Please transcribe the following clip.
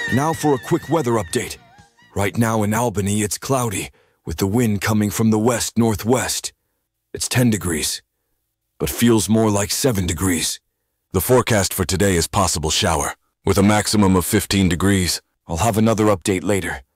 Now for a quick weather update. Right now in Albany, it's cloudy, with the wind coming from the west-northwest. It's 10 degrees, but feels more like 7 degrees. The forecast for today is possible shower, with a maximum of 15 degrees. I'll have another update later.